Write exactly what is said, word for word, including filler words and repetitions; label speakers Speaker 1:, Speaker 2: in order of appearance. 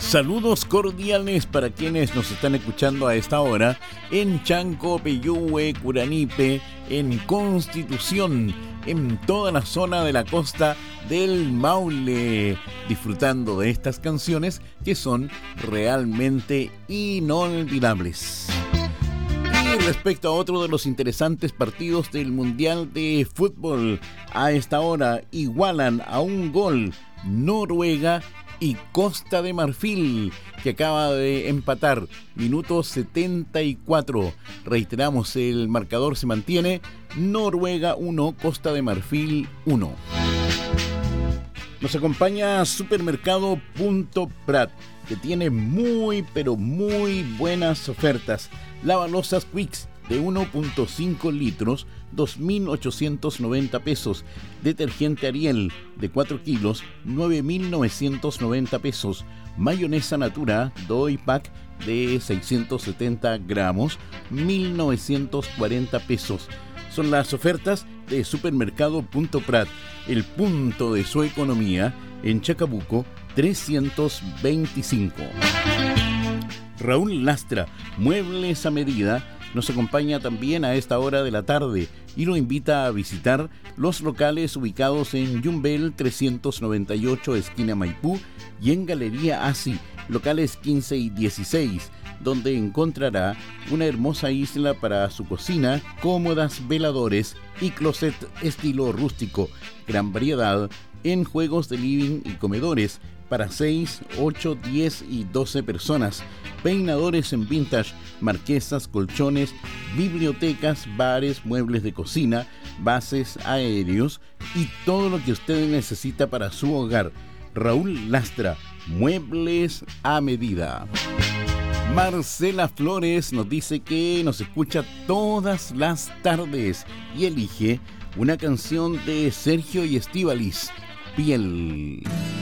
Speaker 1: Saludos cordiales para quienes nos están escuchando a esta hora en Chanco, Peyúgue, Curanipe, en Constitución, en toda la zona de la costa del Maule, disfrutando de estas canciones que son realmente inolvidables. Y respecto a otro de los interesantes partidos del Mundial de Fútbol, a esta hora igualan a un gol Noruega y Costa de Marfil, que acaba de empatar, minuto setenta y cuatro. Reiteramos, el marcador se mantiene: Noruega uno, Costa de Marfil uno. Nos acompaña Supermercado Punto Prat, que tiene muy pero muy buenas ofertas. Lavalosas Quicks de uno punto cinco litros, dos mil ochocientos noventa pesos. Detergente Ariel de cuatro kilos, nueve mil novecientos noventa pesos. Mayonesa Natura Doi Pack de seiscientos setenta gramos, mil novecientos cuarenta pesos. Son las ofertas de Supermercado Punto Prat, el punto de su economía, en Chacabuco trescientos veinticinco. Raúl Lastra, muebles a medida, nos acompaña también a esta hora de la tarde y lo invita a visitar los locales ubicados en Yumbel trescientos noventa y ocho, esquina Maipú, y en Galería Asi, locales quince y dieciséis, donde encontrará una hermosa isla para su cocina, cómodas, veladores y closet estilo rústico, gran variedad en juegos de living y comedores para seis, ocho, diez y doce personas, peinadores en vintage, marquesas, colchones, bibliotecas, bares, muebles de cocina, bases aéreos y todo lo que usted necesita para su hogar. Raúl Lastra, muebles a medida. Marcela Flores nos dice que nos escucha todas las tardes y elige una canción de Sergio y Estíbaliz, Piel.